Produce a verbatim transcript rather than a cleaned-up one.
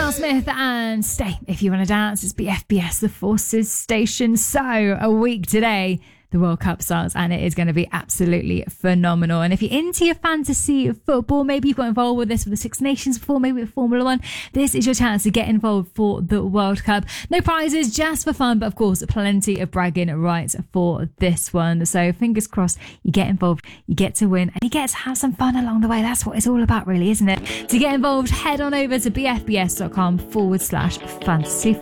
Will Smith and Stay If You Want to Dance. It's B F B S, the Forces Station. So, a week today, the World Cup starts and it is going to be absolutely phenomenal. And if you're into your fantasy football, maybe you've got involved with this with the Six Nations before, maybe with Formula One, this is your chance to get involved for the World Cup. No prizes, just for fun, but of course, plenty of bragging rights for this one. So fingers crossed, you get involved, you get to win, and you get to have some fun along the way. That's what it's all about, really, isn't it? To get involved, head on over to bfbs.com forward slash fantasy